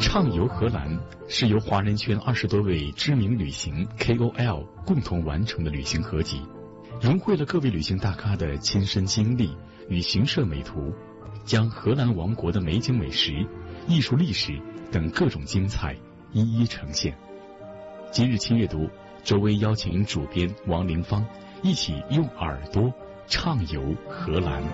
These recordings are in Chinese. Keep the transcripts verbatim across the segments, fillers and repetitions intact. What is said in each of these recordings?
畅游荷兰是由华人圈二十多位知名旅行 K O L 共同完成的旅行合集，融汇了各位旅行大咖的亲身经历与行摄美图，将荷兰王国的美景美食、艺术历史等各种精彩一一呈现。今日轻阅读，周薇邀请主编王凌芳一起用耳朵畅游荷兰。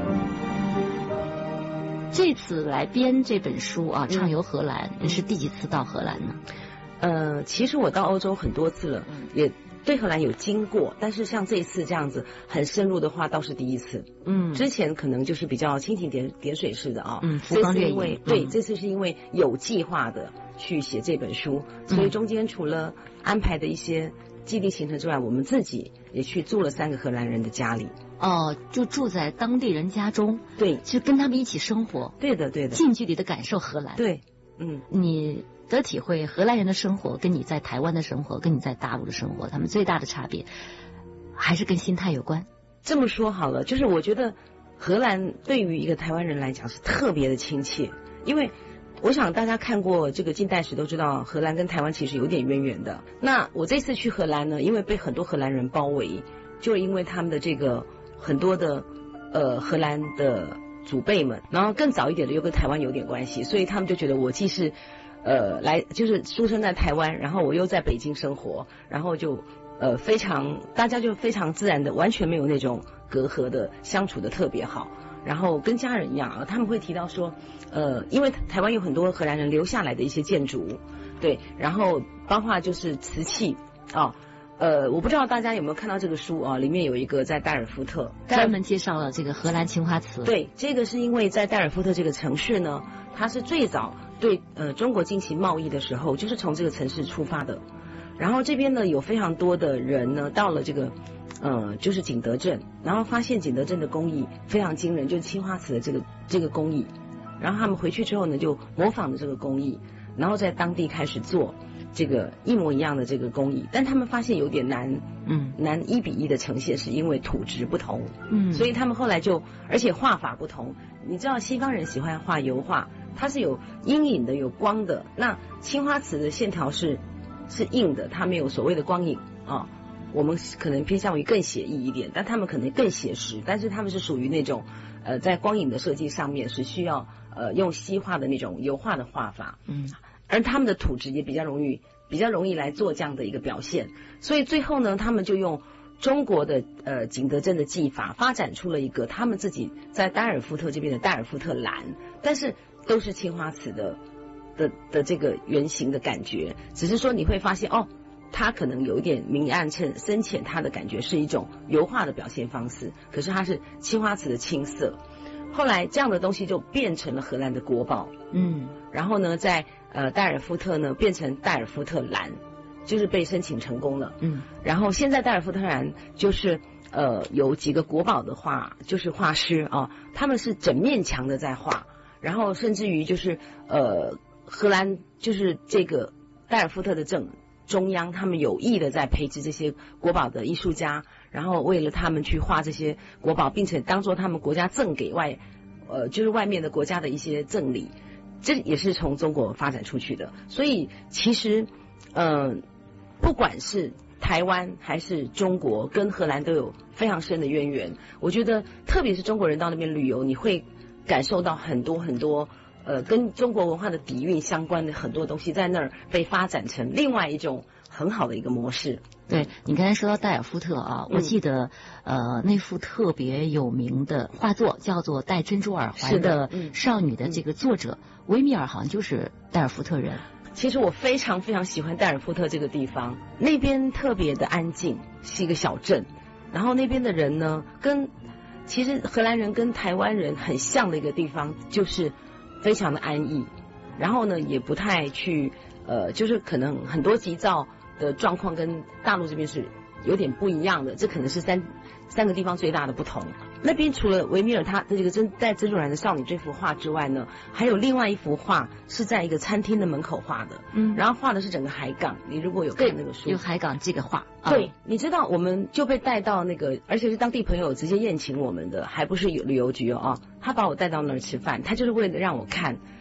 这次来编这本书啊，畅游荷兰，你是第几次到荷兰呢？ 呃，其实我到欧洲很多次了，也对荷兰有经过，但是像这一次这样子很深入的话，倒是第一次。嗯，之前可能就是比较蜻蜓点点水式的啊。嗯， 浮光掠影。 对，这次是因为有计划的去写这本书，所以中间除了安排的一些既定行程之外，我们自己也去住了三个荷兰人的家里。 哦，就住在当地人家中， 对， 其实跟他们一起生活， 对的，对的， 近距离的感受荷兰。 对，嗯， 你的体会，荷兰人的生活跟你在台湾的生活，跟你在大陆的生活，他们最大的差别还是跟心态有关。 这么说好了，就是我觉得荷兰对于一个台湾人来讲是特别的亲切，因为我想大家看过这个近代史都知道，荷兰跟台湾其实有点渊源的。那我这次去荷兰呢，因为被很多荷兰人包围，就因为他们的这个很多的呃荷兰的祖辈们，然后更早一点的又跟台湾有点关系，所以他们就觉得我既是呃来就是出生在台湾，然后我又在北京生活，然后就呃非常大家就非常自然的，完全没有那种隔阂的相处的特别好，然后跟家人一样啊。他们会提到说呃因为台湾有很多荷兰人留下来的一些建筑，对，然后包括就是瓷器啊。呃，我不知道大家有没有看到这个书啊？里面有一个在代尔夫特专门介绍了这个荷兰青花瓷。 对，这个是因为在代尔夫特这个城市呢，它是最早对呃中国进行贸易的时候，就是从这个城市出发的。然后这边呢有非常多的人呢到了这个呃就是景德镇，然后发现景德镇的工艺非常惊人，就是青花瓷的这个这个工艺。然后他们回去之后呢，就模仿着这个工艺，然后在当地开始做这个一模一样的这个工艺，但他们发现有点难，嗯，难一比一的呈现，是因为土质不同，嗯，所以他们后来就，而且画法不同。你知道西方人喜欢画油画，它是有阴影的，有光的。那青花瓷的线条是是硬的，它没有所谓的光影啊。我们可能偏向于更写意一点，但他们可能更写实，但是他们是属于那种呃在光影的设计上面是需要呃用西画的那种油画的画法，嗯。而他们的土质也比较容易比较容易来做这样的一个表现，所以最后呢，他们就用中国的呃景德镇的技法发展出了一个他们自己在代尔夫特这边的代尔夫特蓝，但是都是青花瓷的的的这个原型的感觉，只是说你会发现哦，它可能有一点明暗深深浅，它的感觉是一种油画的表现方式，可是它是青花瓷的青色。后来这样的东西就变成了荷兰的国宝，嗯，然后呢，在呃代尔夫特呢变成代尔夫特蓝，就是被申请成功了，嗯，然后现在代尔夫特蓝就是呃有几个国宝的画，就是画师啊，他们是整面墙的在画，然后甚至于就是呃荷兰就是这个代尔夫特的正中央，他们有意的在培植这些国宝的艺术家，然后为了他们去画这些国宝，并且当做他们国家赠给外，呃，就是外面的国家的一些赠礼，这也是从中国发展出去的。所以其实，呃，不管是台湾还是中国，跟荷兰都有非常深的渊源。我觉得，特别是中国人到那边旅游，你会感受到很多很多。呃，跟中国文化的底蕴相关的很多东西在那儿被发展成另外一种很好的一个模式。 对，你刚才说到代尔夫特啊，我记得、嗯、呃那幅特别有名的画作叫做戴珍珠耳环的少女的这个作者、嗯、维米尔好像就是代尔夫特人。 其实我非常非常喜欢代尔夫特这个地方，那边特别的安静，是一个小镇，然后那边的人呢跟其实荷兰人跟台湾人很像的一个地方就是非常的安逸，然后呢也不太去呃就是可能很多急躁的状况跟大陆这边是有点不一样的，这可能是三三个地方最大的不同。那边除了维米尔他的这个珍戴珍珠耳环的少女这幅画之外呢，还有另外一幅画是在一个餐厅的门口画的，嗯，然后画的是整个海港。你如果有看那个书， 有海港这个画， 对，啊、你知道我们就被带到那个，而且是当地朋友直接宴请我们的，还不是有旅游局哦，他把我带到那儿吃饭，他就是为了让我看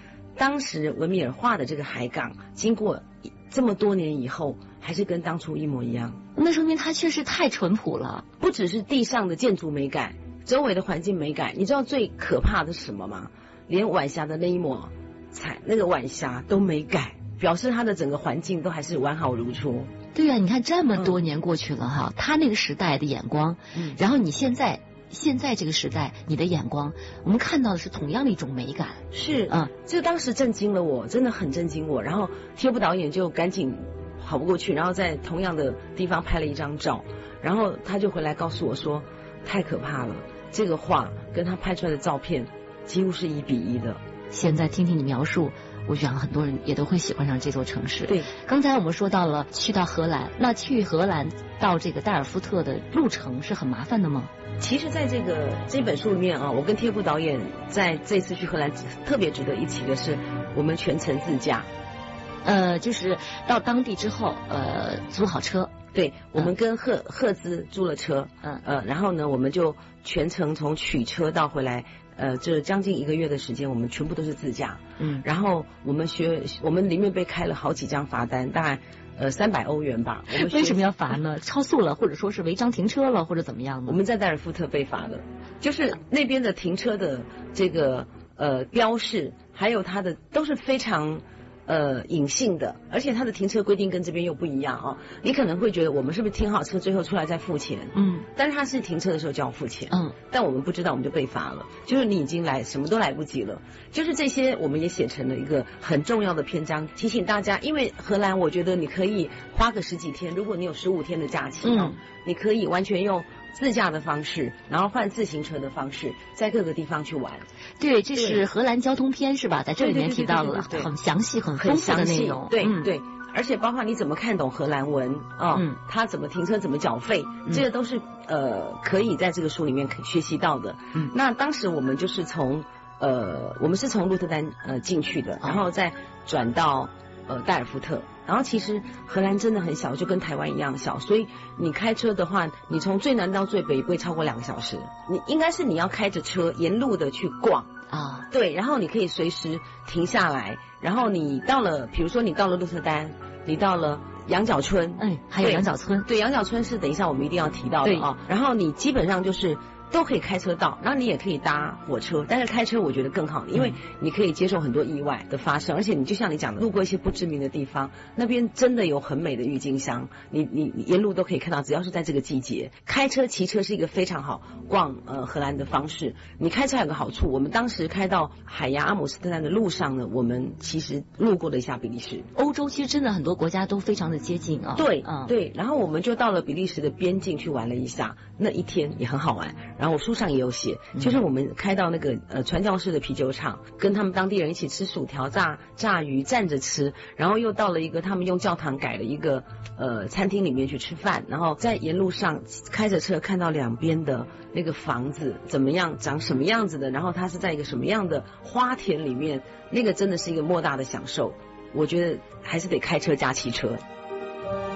当时维米尔画的这个海港，经过这么多年以后，还是跟当初一模一样。 那说明它确实太淳朴了， 不只是地上的建筑美感，周围的环境美感。你知道最可怕的是什么吗？连晚霞的那一抹彩，那个晚霞都没改，表示它的整个环境都还是完好如初。 对呀、啊，你看这么多年过去了哈，嗯、他那个时代的眼光，嗯，然后你现在。现在这个时代，你的眼光，我们看到的是同样的一种美感。 是，嗯，这当时震惊了我，真的很震惊我。然后贴布导演就赶紧跑不过去，然后在同样的地方拍了一张照，然后他就回来告诉我说，太可怕了，这个画跟他拍出来的照片几乎是一比一的。 现在听听你描述，我想很多人也都会喜欢上这座城市。 对， 刚才我们说到了去到荷兰，那去荷兰到这个代尔夫特的路程是很麻烦的吗？ 其实在这个这本书里面啊，我跟贴布导演在这次去荷兰特别值得一提的是，我们全程自驾， 呃，就是到当地之后，呃，租好车。 对，我们跟赫赫兹租了车，嗯呃，然后呢，我们就全程从取车到回来，呃，这将近一个月的时间，我们全部都是自驾，嗯，然后我们学，我们里面被开了好几张罚单，大概呃三百欧元吧。我们为什么要罚呢？超速了，或者说是违章停车了，或者怎么样呢？ 我们在代尔夫特被罚的，就是那边的停车的这个呃标示，还有它的都是非常。呃，隐性的，而且它的停车规定跟这边又不一样啊、哦。你可能会觉得我们是不是停好车最后出来再付钱？嗯，但是他是停车的时候就要付钱。嗯，但我们不知道，我们就被罚了。就是你已经来，什么都来不及了。就是这些，我们也写成了一个很重要的篇章，提醒大家。因为荷兰，我觉得你可以花个十几天，如果你有十五天的假期啊、哦，嗯、你可以完全用自驾的方式，然后换自行车的方式，在各个地方去玩。 对，这是荷兰交通篇是吧？在这里面提到了很详细、很丰富的内容。 对、嗯、对，而且包括你怎么看懂荷兰文啊，嗯，他怎么停车、怎么缴费，嗯、这个都是呃可以在这个书里面学习到的。嗯，那当时我们就是从呃，我们是从鹿特丹呃进去的，然后再转到呃代尔夫特。然后其实荷兰真的很小，就跟台湾一样小，所以你开车的话，你从最南到最北不会超过两个小时。你应该是你要开着车沿路的去逛啊，对，然后你可以随时停下来，然后你到了，比如说你到了鹿特丹，你到了羊角村， 嗯，还有羊角村， 对，羊角村是等一下我们一定要提到的啊。然后你基本上就是都可以开车到，然后你也可以搭火车，但是开车我觉得更好，因为你可以接受很多意外的发生，而且你就像你讲的，路过一些不知名的地方，那边真的有很美的郁金香，你你你沿路都可以看到，只要是在这个季节，开车骑车是一个非常好逛呃荷兰的方式。你开车有个好处，我们当时开到海牙阿姆斯特丹的路上呢，我们其实路过了一下比利时。 欧洲其实真的很多国家都非常的接近啊。 对，嗯，对，然后我们就到了比利时的边境去玩了一下，那一天也很好玩。然后我书上也有写，就是我们开到那个呃传教士的啤酒厂，跟他们当地人一起吃薯条、炸炸鱼，站着吃，然后又到了一个他们用教堂改的一个呃餐厅里面去吃饭，然后在沿路上开着车看到两边的那个房子怎么样，长什么样子的，然后它是在一个什么样的花田里面，那个真的是一个莫大的享受。我觉得还是得开车加骑车。